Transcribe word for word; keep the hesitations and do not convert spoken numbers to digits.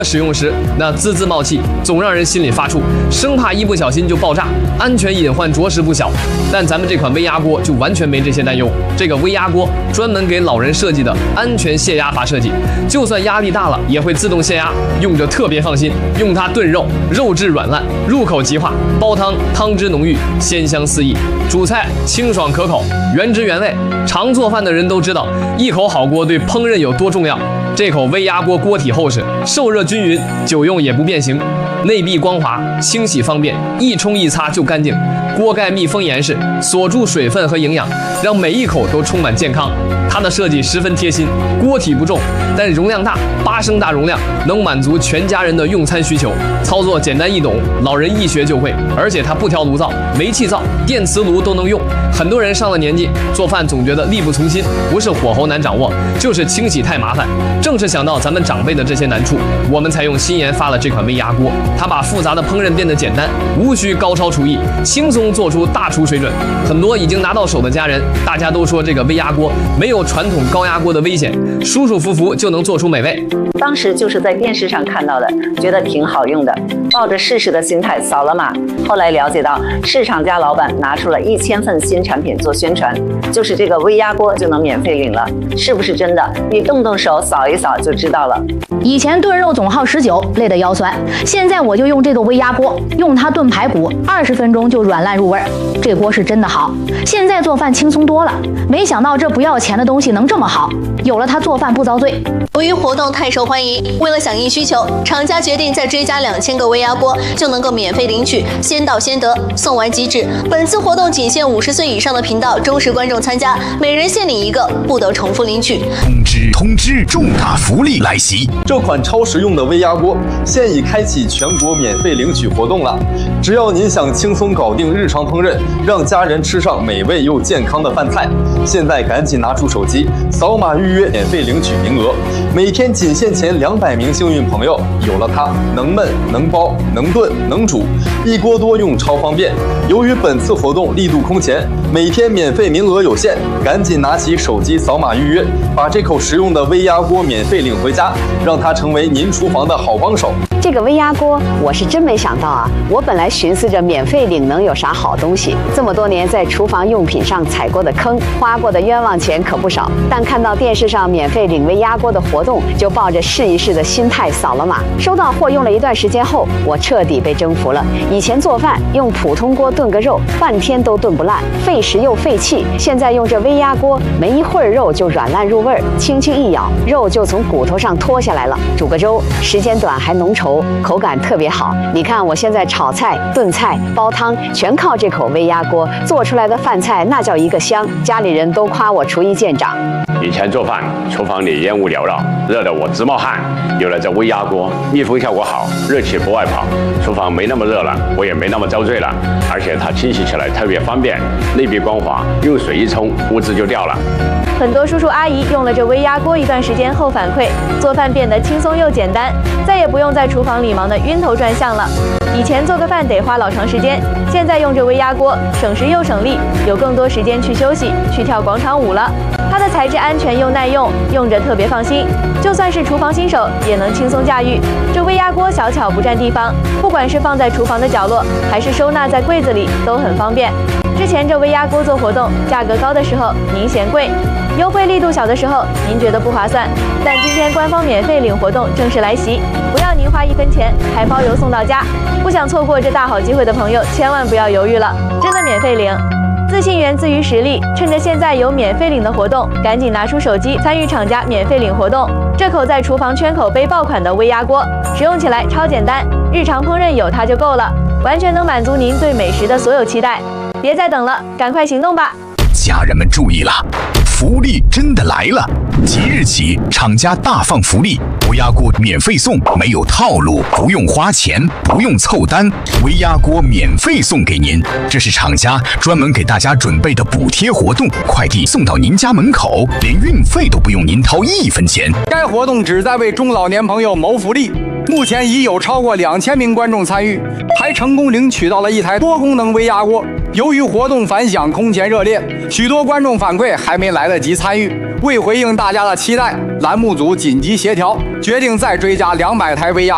使用时那滋滋冒气，总让人心里发怵，生怕一不小心就爆炸，安全隐患着实不小。但咱们这款微压锅就完全没这些担忧。这个微压锅专门给老人设计的安全泄压阀设计，就算压力大了也会自动泄压，用着特别放心。用它炖肉，肉质软烂，入口即化；煲汤，汤汁浓郁，鲜香四溢；煮菜清爽可口，原汁原味。常做饭的人都知道，一口好锅对烹饪有多重要。这口微压锅锅体厚实，受热均匀，久用也不变形，内壁光滑，清洗方便，一冲一擦就干净。锅盖密封严实，锁住水分和营养，让每一口都充满健康。它的设计十分贴心，锅体不重，但容量大，八升大容量，能满足全家人的用餐需求。操作简单易懂，老人一学就会。而且它不挑炉灶，煤气灶、电磁炉都能用。很多人上了年纪，做饭总觉得力不从心，不是火候难掌握，就是清洗太麻烦。正是想到咱们长辈的这些难处，我们才用心研发了这款微压锅。它把复杂的烹饪变得简单，无需高超厨艺，轻松做出大厨水准。很多已经拿到手的家人，大家都说这个微压锅没有传统高压锅的危险，舒舒服服就能做出美味。 当时就是在电视上看到的，觉得挺好用的，抱着试试的心态扫了码。后来了解到，市场家老板拿出了一千份新产品做宣传，就是这个微压锅就能免费领了，是不是真的？你动动手扫一扫就知道了。 以前炖肉总耗十九，累得腰酸，现在我就用这个微压锅，用它炖排骨，二十分钟就软烂入味儿。这锅是真的好，现在做饭轻松多了。没想到这不要钱的东西能这么好，有了它做饭不遭罪。 由于活动太受欢迎，为了响应需求，厂家决定再追加两千个微压锅，就能够免费领取，先到先得，送完即止。本次活动仅限五十岁以上的频道忠实观众参加，每人限领一个，不得重复领取。 通知通知，重大福利来袭！ 这款超实用的微压锅现已开启全国免费领取活动了。只要您想轻松搞定日常烹饪，让家人吃上美味又健康的饭菜，现在赶紧拿出手机，扫码预约，免费领取名额。每天仅限前两百名幸运朋友，有了它，能焖能煲能炖能煮，一锅多用超方便。由于本次活动力度空前，每天免费名额有限，赶紧拿起手机扫码预约，把这口实用的微压锅免费领回家，让它成为您厨房的好帮手。 这个微压锅我是真没想到啊！我本来寻思着免费领能有啥好东西，这么多年在厨房用品上踩过的坑，花过的冤枉钱可不少。但看到电视上免费领微压锅的活动，就抱着试一试的心态扫了码。收到货用了一段时间后，我彻底被征服了。以前做饭用普通锅炖个肉，半天都炖不烂，费时又费气。现在用这微压锅，没一会儿肉就软烂入味儿，轻轻一咬，肉就从骨头上脱下来了。煮个粥，时间短还浓稠。口感特别好，你看我现在炒菜、炖菜、煲汤，全靠这口微压锅做出来的饭菜，那叫一个香，家里人都夸我厨艺见长。 以前做饭，厨房里烟雾缭绕，热得我直冒汗。有了这微压锅，密封效果好，热气不外跑，厨房没那么热了，我也没那么遭罪了。而且它清洗起来特别方便，内壁光滑，用水一冲，污渍就掉了。 很多叔叔阿姨用了这微压锅一段时间后反馈，做饭变得轻松又简单，再也不用在厨房里忙得晕头转向了。以前做个饭得花老长时间，现在用这微压锅，省时又省力，有更多时间去休息、去跳广场舞了。它的材质安全又耐用，用着特别放心，就算是厨房新手也能轻松驾驭。这微压锅小巧不占地方，不管是放在厨房的角落，还是收纳在柜子里，都很方便。之前这微压锅做活动，价格高的时候您嫌贵，优惠力度小的时候您觉得不划算，但今天官方免费领活动正式来袭，不要您花一分钱，还包邮送到家。不想错过这大好机会的朋友，千万不要犹豫了，真的免费领。自信源自于实力，趁着现在有免费领的活动，赶紧拿出手机参与厂家免费领活动。这口在厨房圈口杯爆款的微压锅，使用起来超简单，日常烹饪有它就够了，完全能满足您对美食的所有期待。别再等了，赶快行动吧！ 家人们注意了，福利真的来了！即日起，厂家大放福利，微压锅免费送，没有套路，不用花钱，不用凑单，微压锅免费送给您。这是厂家专门给大家准备的补贴活动，快递送到您家门口，连运费都不用您掏一分钱。 该活动旨在为中老年朋友谋福利。目前已有超过两千名观众参与，还成功领取到了一台多功能微压锅。由于活动反响空前热烈，许多观众反馈还没来得及参与。为回应大家的期待，栏目组紧急协调，决定再追加两百台微压